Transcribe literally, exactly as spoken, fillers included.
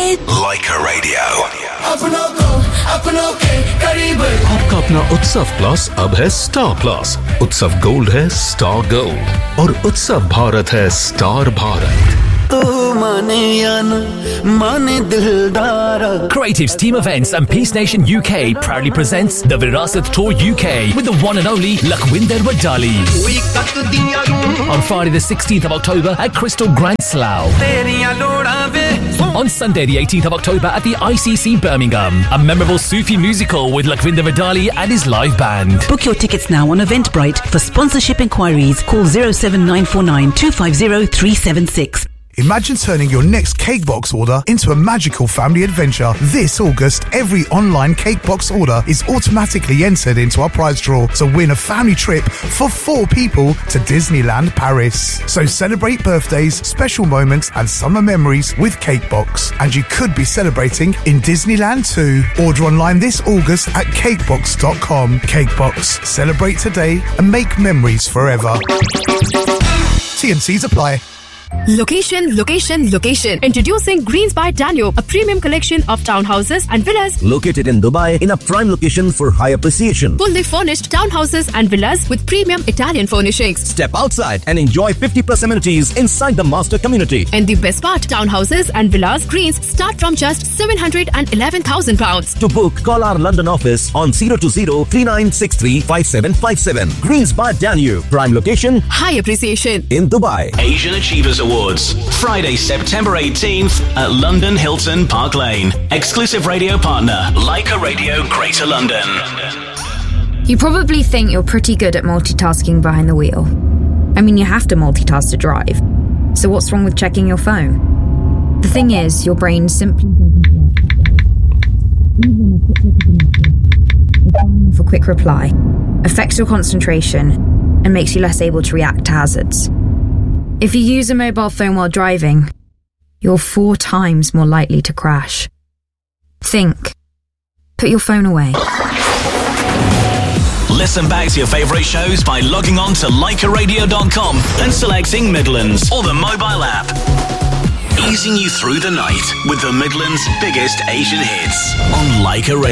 it. Leica Radio. आपका अपना उत्सव प्लस अब है स्टार प्लस. उत्सव गोल्ड है स्टार गोल्ड और उत्सव भारत है star Bharat. Creatives Team Events and Peace Nation U K proudly presents the Virasat Tour U K with the one and only Lakhwinder Wadali on Friday the sixteenth of October at Crystal Grand Slough. On Sunday the eighteenth of October at the I C C Birmingham, a memorable Sufi musical with Lakhwinder Wadali and his live band. Book your tickets now on Eventbrite. For sponsorship inquiries, call zero seven nine four nine two five zero three seven six. Imagine turning your next cake box order into a magical family adventure. This August, every online cake box order is automatically entered into our prize draw to win a family trip for four people to Disneyland Paris. So celebrate birthdays, special moments and summer memories with Cakebox. And you could be celebrating in Disneyland too. Order online this August at cakebox dot com. Cakebox. Celebrate today and make memories forever. T and C's apply. Location, location, location. Introducing Greens by Danube, a premium collection of townhouses and villas located in Dubai in a prime location for high appreciation. Fully furnished townhouses and villas with premium Italian furnishings. Step outside and enjoy fifty plus amenities inside the master community. And the best part, townhouses and villas Greens start from just seven hundred eleven thousand pounds. To book, call our London office on zero two zero three nine six three five seven five seven. Greens by Danube, prime location, high appreciation in Dubai. Asian Achievers Awards, Friday, September eighteenth at London Hilton Park Lane. Exclusive radio partner, Leica Radio Greater London. You probably think you're pretty good at multitasking behind the wheel. I mean, you have to multitask to drive. So what's wrong with checking your phone? The thing is, your brain simply for quick reply, affects your concentration, and makes you less able to react to hazards. If you use a mobile phone while driving, you're four times more likely to crash. Think. Put your phone away. Listen back to your favourite shows by logging on to leica radio dot com and selecting Midlands or the mobile app. Easing you through the night with the Midlands' biggest Asian hits on Leica Radio.